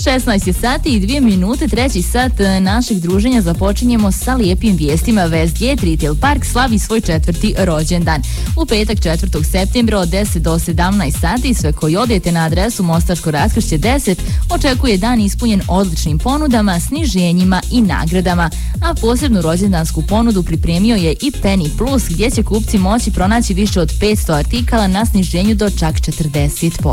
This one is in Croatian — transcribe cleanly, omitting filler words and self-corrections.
16 je sati i 2 minute, treći sat našeg druženja započinjemo sa lijepim vijestima. Westgate Retail Park slavi svoj 4. rođendan. U petak 4. septembra od 10 do 17 sati sve koji odete na adresu Mostačko raskršće 10 očekuje dan ispunjen odličnim ponudama, sniženjima i nagradama. A posebnu rođendansku ponudu pripremio je i Penny Plus gdje će kupci moći pronaći više od 500 artikala na sniženju do čak 40%.